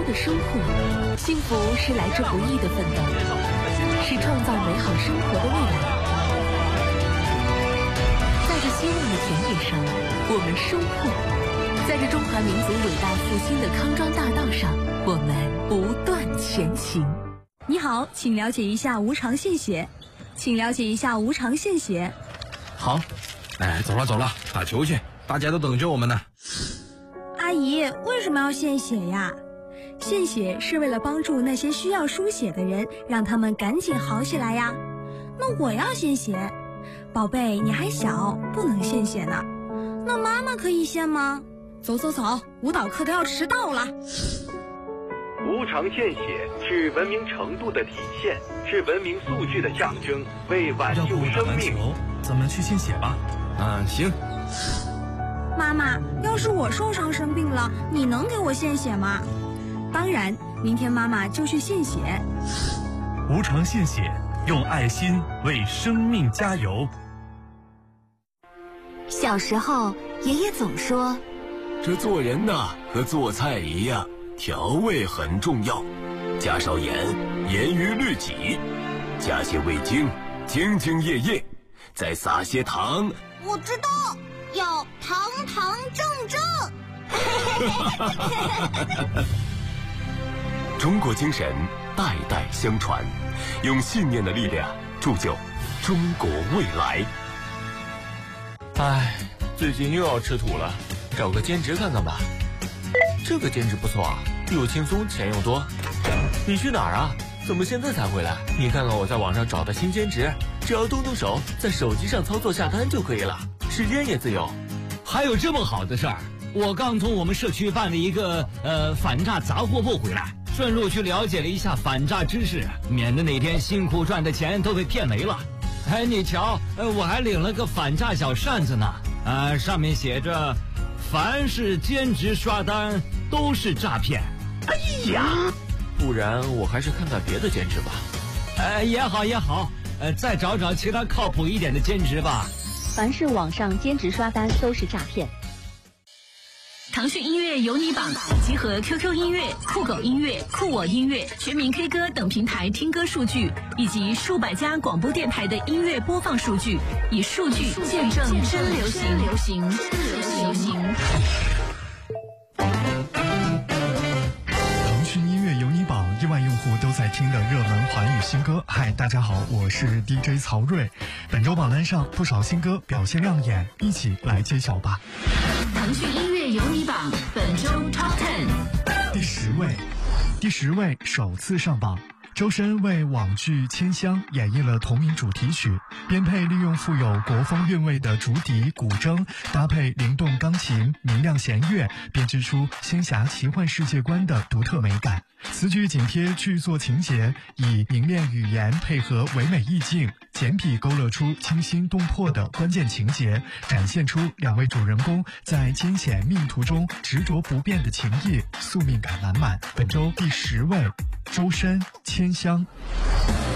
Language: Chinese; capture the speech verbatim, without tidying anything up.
的收获。幸福是来之不易的奋斗，是创造美好生活的未来。在这希望的田野上，我们收获；在这中华民族伟大复兴的康庄大道上，我们不断前行。 你好，请了解一下无偿献血，请了解一下无偿献血。 好，哎，走了走了，打球去，大家都等着我们呢。 阿姨，为什么要献血呀？献血是为了帮助那些需要输血的人，让他们赶紧好起来呀。那我要献血。宝贝，你还小，不能献血呢。那妈妈可以献吗？走走走，舞蹈课都要迟到了。 无偿献血是文明程度的体现，是文明素质的象征，为挽救生命。 咱们去献血吧。 啊，行。 妈妈，要是我受伤生病了，你能给我献血吗？当然，明天妈妈就去献血。 无偿献血，用爱心为生命加油。 小时候，爷爷总说， 这做人呐，和做菜一样，调味很重要，加少盐，严于律己；加些味精，精精液液；再撒些糖。 我知道，要堂堂正正。 中国精神代代相传，用信念的力量铸就中国未来。 唉，最近又要吃土了，找个兼职看看吧。这个兼职不错啊，又轻松钱又多。你去哪儿啊？怎么现在才回来？你看看我在网上找的新兼职，只要动动手，在手机上操作下单就可以了，时间也自由。 还有这么好的事儿？我刚从我们社区办了一个呃反诈杂货铺回来，顺路去了解了一下反诈知识，免得哪天辛苦赚的钱都被骗没了。哎，你瞧，呃，我还领了个反诈小扇子呢，呃，上面写着，凡是兼职刷单都是诈骗。哎呀， 不然我还是看看别的兼职吧。 呃，也好也好，呃，再找找其他靠谱一点的兼职吧。 凡是网上兼职刷单都是诈骗。 腾讯音乐有你榜集合 Q Q 音乐、酷狗音乐、酷我音乐、全民 K 歌等平台听歌数据，以及数百家广播电台的音乐播放数据，以数据见证真流行。流行，真流行。 腾讯音乐有你榜，亿万用户都在听的热门华语新歌。嗨，大家好，我是 D J 曹睿。本周榜单上不少新歌表现亮眼，一起来揭晓吧。 腾讯音乐有你榜本周 Top ten 第十位，第十位首次上榜。周深为网剧《千香》演绎了同名主题曲，编配利用富有国风韵味的竹笛、古筝，搭配灵动钢琴、明亮弦乐，编织出仙侠奇幻世界观的独特美感。此曲紧贴剧作情节，以凝练语言配合唯美意境，简笔勾勒出惊心动魄的关键情节，展现出两位主人公在艰险命途中执着不变的情谊，宿命感满满。本周第十位，周深《千香》。